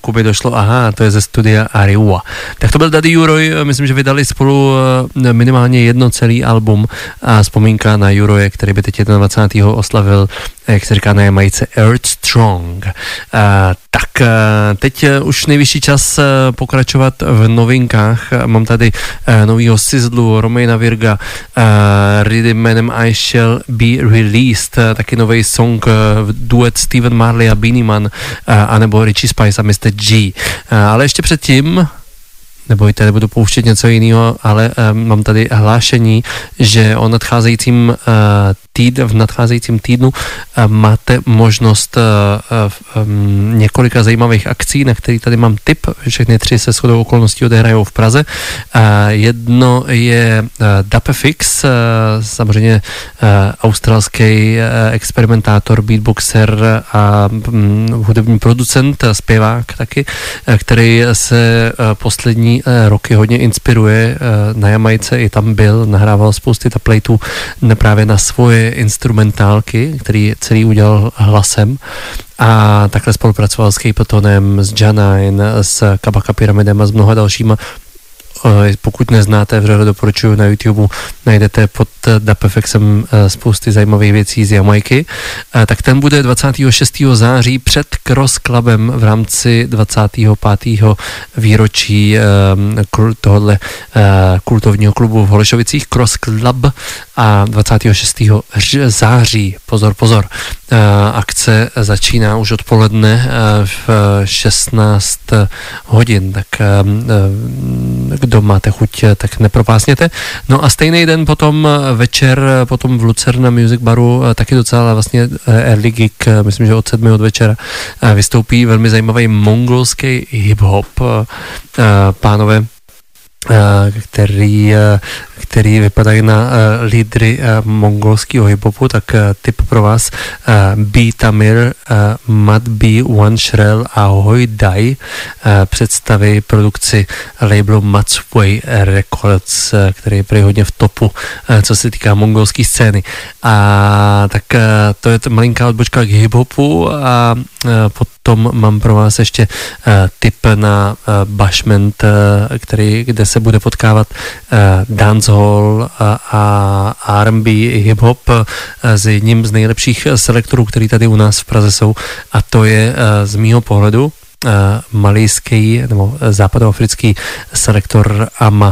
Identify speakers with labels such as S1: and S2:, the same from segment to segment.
S1: Kuby došlo, aha, to je ze studia Ariwa. Tak to byl Daddy Juroj, myslím, že vydali spolu minimálně jedno celý album a vzpomínka na Juroje, který by teď 21. oslavil, jak se říká na Jamajce, Earth Strong. Tak teď už nejvyšší čas pokračovat v novinkách. Mám tady novýho Sizzlu, Romaina Virga, rhythm jménem I Shall Be Released, taky nový song, duet Steven Marley a Beenie Man, anebo Richie Spice a Mr. G. Ale ještě předtím, nebojte, nebudu pouštět něco jiného, ale mám tady hlášení, že o v nadcházejícím týdnu máte možnost několika zajímavých akcí, na který tady mám tip. Všechny 3 se shodou okolností odehrajou v Praze. Jedno je Dapefix, samozřejmě australský experimentátor, beatboxer a hudební producent, zpěvák taky, který se poslední roky hodně inspiruje na Jamajce, i tam byl, nahrával spousty taplejtů právě na svoje instrumentálky, který celý udělal hlasem, a takhle spolupracoval s Capetonem, s Janine, s Kabaka Pyramidem a s mnoha dalšíma. Pokud neznáte, vřele doporučuji, na YouTube najdete pod Dapefexem spousty zajímavých věcí z Jamajky. Tak ten bude 26. září před Cross Clubem v rámci 25. výročí tohohle kultovního klubu v Holešovicích, Cross Club, a 26. září, pozor, akce začíná už odpoledne v 16 hodin, tak kdo máte chuť, tak nepropásněte. No a stejný den potom večer, potom v Lucerna Music Baru, taky docela vlastně early gig, myslím, že od 7 od večera, vystoupí velmi zajímavý mongolský hip-hop, pánové, který vypadají na lídry mongolského hip-hopu, tak tip pro vás: B. Tamir, Mad B, One Shrel a Hoi Dai představí produkci labelu Matsway Records, který je prý hodně v topu, co se týká mongolské scény. A tak to je malinká odbočka k hip-hopu, a potom mám pro vás ještě tip na Bashment, kde se bude potkávat dancehall a R&B hip-hop s jedním z nejlepších selektorů, který tady u nás v Praze jsou, a to je z mýho pohledu malijský nebo západoafrický selektor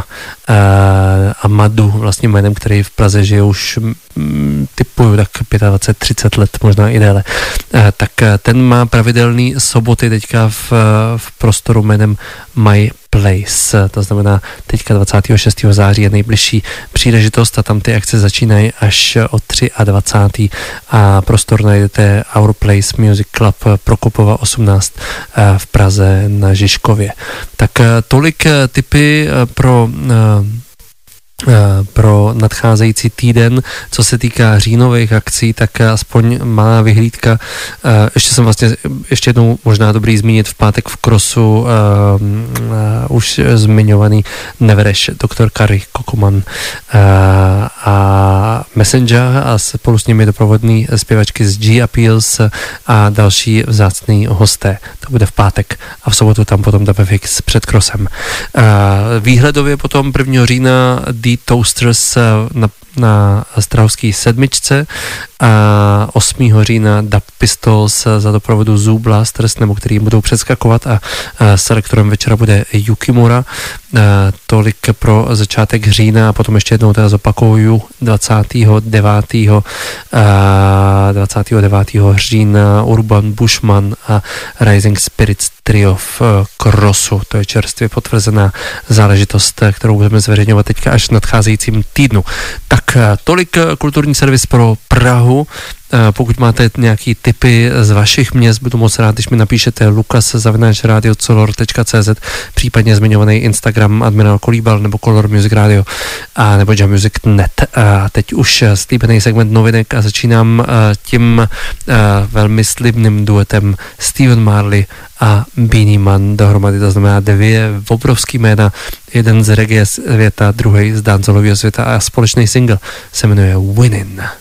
S1: Amadu, vlastně jménem, který v Praze žije už typuju tak 25-30 let, možná i déle. Tak ten má pravidelný soboty teďka v prostoru jménem My Place, to znamená teďka 26. září je nejbližší příležitost a tam ty akce začínají až od 23. a prostor najdete Our Place Music Club Prokopova 18 v Praze na Žižkově. Tak tolik tipy pro nadcházející týden. Co se týká říjnových akcí, tak aspoň malá vyhlídka. Ještě jednou možná dobrý zmínit v pátek v Crossu už zmiňovaný Nevereš, Dr. Kari Kokoman a Messenger a spolu s nimi doprovodný zpěvačky z G Appeals a další vzácný hosté. To bude v pátek a v sobotu tam potom Dapefix před Crossem. Výhledově potom 1. října The Toasters na Strahovský 7. a 8. října Dub Pistols za doprovodu Zoo Blasters, nebo který budou přeskakovat, a selektorem večera bude Yukimura. Tolik pro začátek října a potom ještě jednou teda zopakuju 29. října Urban Bushman a Rising Spirits trio v Crossu. To je čerstvě potvrzená záležitost, kterou budeme zveřejňovat teďka až v nadcházejícím týdnu. Tak tolik kulturní servis pro Prahu. Pokud máte nějaký tipy z vašich měst, budu moc rád, když mi napíšete lukas@radiocolor.cz, případně zmiňovaný Instagram Admiral Kolíbal nebo Color Music Radio a nebo jammusic.net. A teď už slíbený segment novinek a začínám tím velmi slibným duetem Steven Marley a Beenie Man dohromady, to znamená 2 obrovský jména, jeden z reggae světa, druhý z dancelového světa, a společný single se jmenuje Winnin'.